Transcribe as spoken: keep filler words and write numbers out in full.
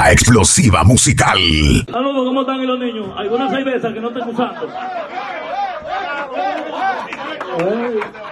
La explosiva musical. Saludos, ¿cómo están los niños? Algunas cervezas que no estén usando.